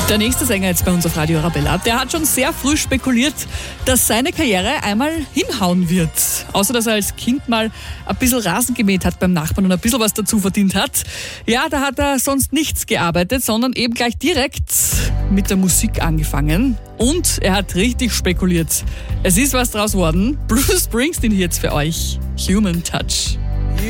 Der nächste Sänger jetzt bei uns auf Radio Arabella, der hat schon sehr früh spekuliert, dass seine Karriere einmal hinhauen wird. Außer, dass er als Kind mal ein bisschen Rasen gemäht hat beim Nachbarn und ein bisschen was dazu verdient hat. Ja, da hat er sonst nichts gearbeitet, sondern eben gleich direkt mit der Musik angefangen. Und er hat richtig spekuliert. Es ist was draus worden. Bruce Springsteen hier jetzt für euch. Human Touch.